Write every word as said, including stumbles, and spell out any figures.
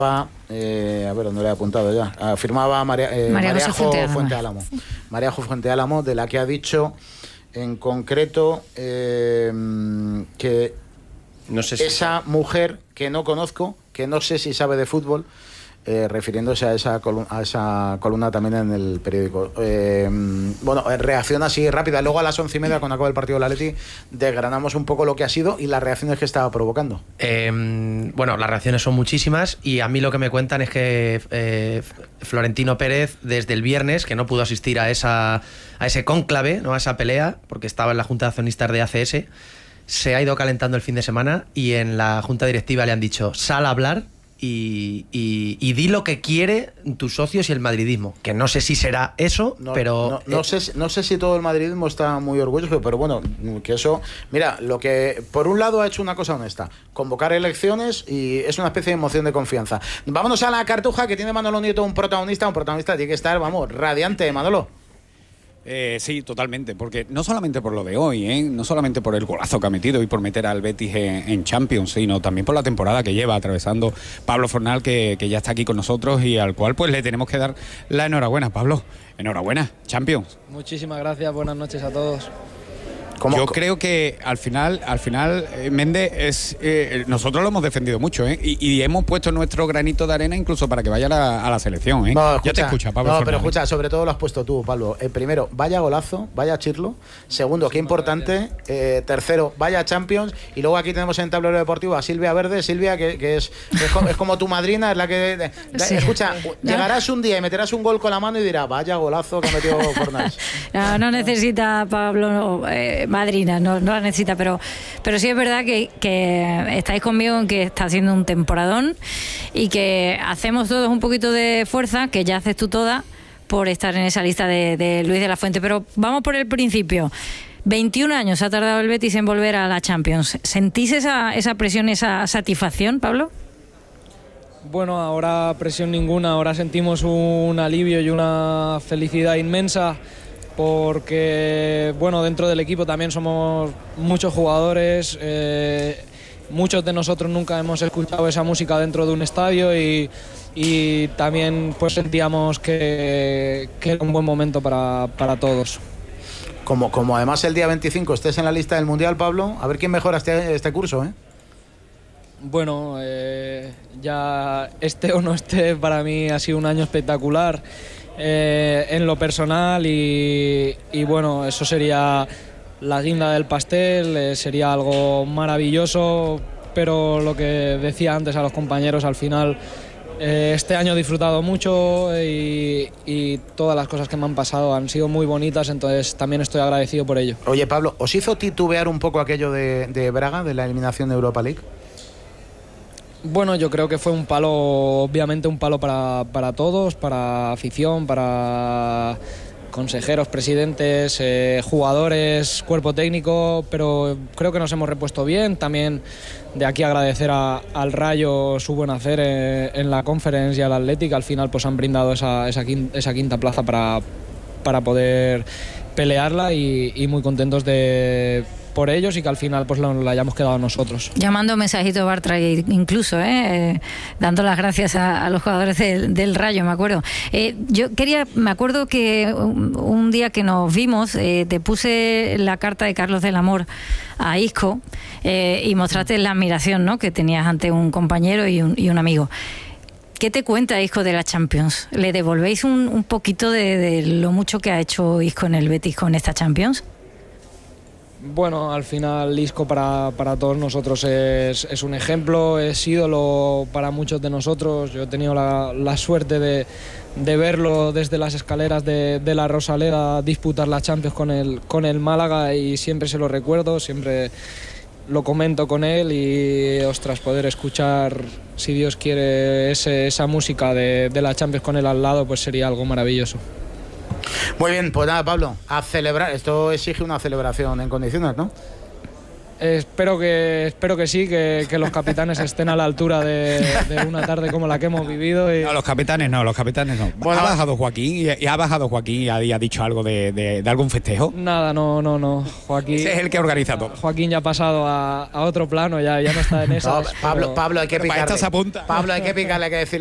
Eh, a ver, ¿dónde le he apuntado ya? Ah, firmaba María, eh, María María José Jo Fuente Álamo. María Jo Fuente Álamo, de la que ha dicho en concreto eh, que no sé si esa mujer que no conozco, que no sé si sabe de fútbol, eh, refiriéndose a esa, columna, a esa columna también en el periódico. Eh, bueno, reacción así rápida. Luego a las once y media, cuando acaba el partido del Atleti, desgranamos un poco lo que ha sido y las reacciones que estaba provocando. Eh, bueno, las reacciones son muchísimas y a mí lo que me cuentan es que eh, Florentino Pérez, desde el viernes, que no pudo asistir a, esa, a ese cónclave, ¿no? A esa pelea, porque estaba en la Junta de Accionistas de A C S, se ha ido calentando el fin de semana y en la Junta Directiva le han dicho: sal a hablar Y, y, y di lo que quiere tus socios y el madridismo, que no sé si será eso, no, pero no, no, sé, no sé si todo el madridismo está muy orgulloso, pero bueno, que eso, mira, lo que por un lado ha hecho una cosa honesta, convocar elecciones, y es una especie de moción de confianza. Vámonos a la Cartuja, que tiene Manolo Nieto un protagonista, un protagonista tiene que estar, vamos, radiante, Manolo. Eh, sí, totalmente, porque no solamente por lo de hoy, ¿eh? no solamente por el golazo que ha metido y por meter al Betis en, en Champions, sino también por la temporada que lleva atravesando Pablo Fornal, que, que ya está aquí con nosotros y al cual pues le tenemos que dar la enhorabuena. Pablo, enhorabuena, Champions. Muchísimas gracias, buenas noches a todos. ¿Cómo? Yo creo que al final, al final eh, Méndez, es, eh, nosotros lo hemos defendido mucho, ¿eh? y, y hemos puesto nuestro granito de arena incluso para que vaya a la, a la selección. ¿eh? No, escucha, ya te escucha, Pablo. No, Fornal. pero escucha, sobre todo lo has puesto tú, Pablo. El primero, vaya golazo, vaya chirlo. Segundo, qué importante. Eh, tercero, vaya Champions. Y luego aquí tenemos en el tablero deportivo a Silvia Verde. Silvia, que, que es, es, como, es como tu madrina, es la que... De, sí. Escucha, llegarás un día y meterás un gol con la mano y dirás: vaya golazo que ha metido Fornal. No, no necesita Pablo no, eh, madrina, no, no la necesita, pero, pero sí es verdad que, que estáis conmigo en que está haciendo un temporadón y que hacemos todos un poquito de fuerza, que ya haces tú toda, por estar en esa lista de, de Luis de la Fuente. Pero vamos por el principio. veintiún años ha tardado el Betis en volver a la Champions. ¿Sentís esa, esa presión, esa satisfacción, Pablo? Bueno, ahora presión ninguna, ahora sentimos un alivio y una felicidad inmensa, porque bueno, dentro del equipo también somos muchos jugadores, eh, muchos de nosotros nunca hemos escuchado esa música dentro de un estadio y, y también pues sentíamos que, que era un buen momento para, para todos. Como, como además el día veinticinco estés en la lista del Mundial, Pablo, a ver quién mejora este, este curso, ¿eh? Bueno, eh, ya esté o no esté, para mí ha sido un año espectacular. Eh, en lo personal y, y bueno, eso sería la guinda del pastel, eh, sería algo maravilloso, pero lo que decía antes a los compañeros, al final eh, este año he disfrutado mucho y, y todas las cosas que me han pasado han sido muy bonitas, entonces también estoy agradecido por ello. Oye, Pablo, ¿os hizo titubear un poco aquello de, de Braga, de la eliminación de Europa League? Bueno, yo creo que fue un palo, obviamente un palo para, para todos, para afición, para consejeros, presidentes, eh, jugadores, cuerpo técnico, pero creo que nos hemos repuesto bien. También de aquí agradecer a, al Rayo su buen hacer eh, en la Conference y al Athletic. Al final pues han brindado esa, esa, quinta, esa quinta plaza para, para poder pelearla y, y muy contentos de... por ellos y que al final pues lo, lo hayamos quedado nosotros. Llamando mensajito Bartra incluso, ¿eh? Eh, dando las gracias a, a los jugadores del, del Rayo, me acuerdo. Eh, yo quería, me acuerdo que un, un día que nos vimos, eh, te puse la carta de Carlos del Amor a Isco eh, y mostraste la admiración, ¿no?, que tenías ante un compañero y un, y un amigo. ¿Qué te cuenta Isco de la Champions? ¿Le devolvéis un, un poquito de, de lo mucho que ha hecho Isco en el Betis con esta Champions? Bueno, al final Isco para, para todos nosotros es, es un ejemplo, es ídolo para muchos de nosotros. Yo he tenido la, la suerte de, de verlo desde las escaleras de, de la Rosaleda disputar la Champions con el, con el Málaga y siempre se lo recuerdo, siempre lo comento con él y, ostras, poder escuchar, si Dios quiere, ese, esa música de, de la Champions con él al lado, pues sería algo maravilloso. Muy bien, pues nada, Pablo, a celebrar. Esto exige una celebración en condiciones, ¿no? Espero que, espero que sí, que, que los capitanes estén a la altura de, de una tarde como la que hemos vivido. Y... No, los capitanes no, los capitanes no. Bueno, ha bajado Joaquín y, y ha bajado Joaquín y ha, y ha dicho algo de, de, de algún festejo. Nada, no, no, no. Joaquín. Ese es el que organiza todo. Joaquín ya ha pasado a, a otro plano, ya, ya no está en eso. No, Pablo, Pablo, hay que picarle. Para esto se apunta. Pablo, hay que picarle, hay que decirle.